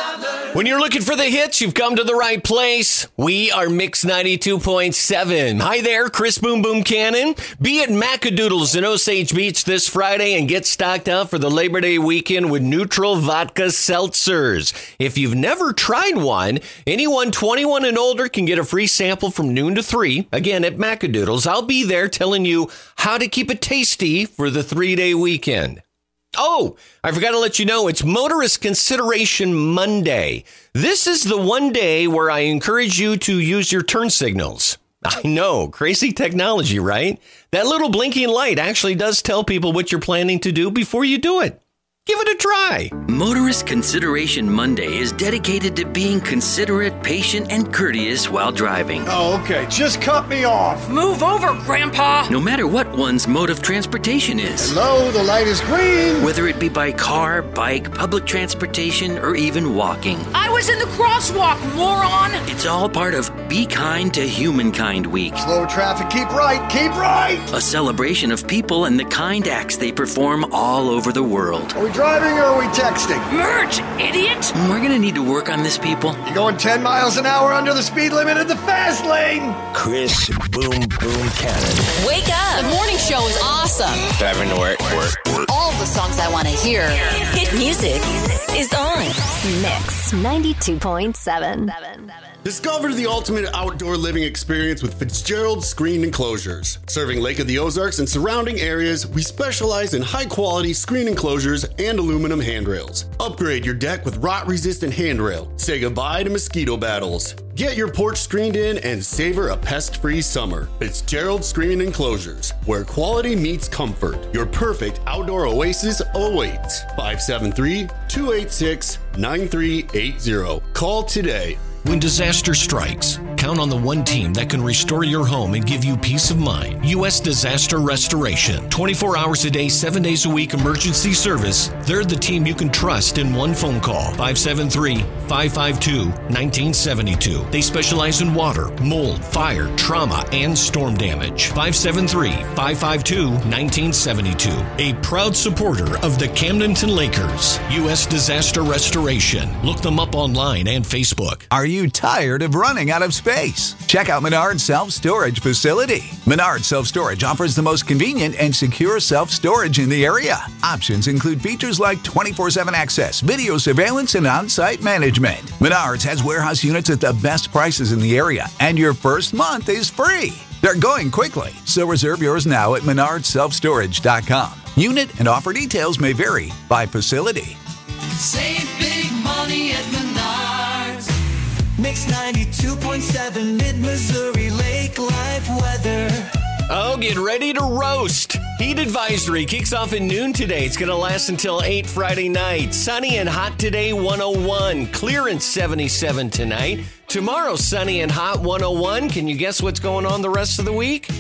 When you're looking for the hits, you've come to the right place. We are Mix 92.7. Hi there, Chris Boom Boom Cannon. Be at Macadoodles in Osage Beach this Friday and get stocked up for the Labor Day weekend with neutral vodka seltzers. If you've never tried one, anyone 21 and older can get a free sample from noon to 3. Again, at Macadoodles. I'll be there telling you how to keep it tasty for the 3-day weekend. Oh, I forgot to let you know, it's Motorist Consideration Monday. This is the one day where I encourage you to use your turn signals. I know, crazy technology, right? That little blinking light actually does tell people what you're planning to do before you do it. Give it a try. Motorist Consideration Monday is dedicated to being considerate, patient, and courteous while driving. Oh, okay. Just cut me off. Move over, Grandpa. No matter what one's mode of transportation is. Hello, the light is green. Whether it be by car, bike, public transportation, or even walking. I was in the crosswalk, moron. It's all part of Be Kind to Humankind Week. Slow traffic, keep right, keep right. A celebration of people and the kind acts they perform all over the world. Are we driving or are we texting? Merge, idiot. We're going to need to work on this, people. You're going 10 miles an hour under the speed limit in the fast lane. Chris Boom Boom Cannon. Wake up. The morning show is awesome. Driving to work. All the songs I want to hear. Hit music is on. Mix 92.7. Discover the ultimate outdoor living experience with Fitzgerald Screened Enclosures. Serving Lake of the Ozarks and surrounding areas, we specialize in high-quality screen enclosures and aluminum handrails. Upgrade your deck with rot-resistant handrail. Say goodbye to mosquito battles. Get your porch screened in and savor a pest-free summer. Fitzgerald Screened Enclosures, where quality meets comfort. Your perfect outdoor oasis awaits. 573-286-9380. Call today. When disaster strikes, count on the one team that can restore your home and give you peace of mind. U.S. Disaster Restoration. 24 hours a day, 7 days a week emergency service. They're the team you can trust in one phone call. 573-552-1972. They specialize in water, mold, fire, trauma, and storm damage. 573-552-1972. A proud supporter of the Camdenton Lakers. U.S. Disaster Restoration. Look them up online and Facebook. Are you tired of running out of space? Check out Menard Self-Storage Facility. Menard Self-Storage offers the most convenient and secure self-storage in the area. Options include features like 24/7 access, video surveillance, and on-site management. Menards has warehouse units at the best prices in the area, and your first month is free. They're going quickly, so reserve yours now at menardselfstorage.com. Unit and offer details may vary by facility. Save big money at Menards. Mix 92.7 Mid-Missouri Lake Life weather. Oh, get ready to roast. Heat advisory kicks off at noon today. It's going to last until 8 Friday night. Sunny and hot today, 101. Clear and 77 tonight. Tomorrow, sunny and hot, 101. Can you guess what's going on the rest of the week?